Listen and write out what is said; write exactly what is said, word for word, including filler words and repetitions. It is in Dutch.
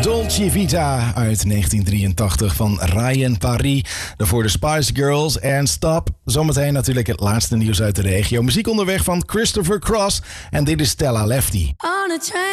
Dolce Vita uit negentien drieëntachtig van Ryan Paris. Daarvoor de Spice Girls en Stop. Zometeen natuurlijk het laatste nieuws uit de regio. Muziek onderweg van Christopher Cross. En dit is Stella Lefty.